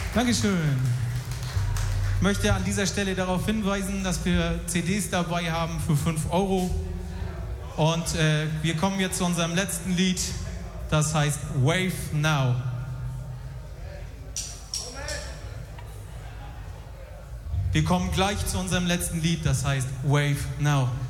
Dankeschön. Ich möchte an dieser Stelle darauf hinweisen, dass wir CDs dabei haben für 5 Euro. Und wir kommen jetzt zu unserem letzten Lied, das heißt Wave Now. Wir kommen gleich zu unserem letzten Lied, das heißt Wave Now.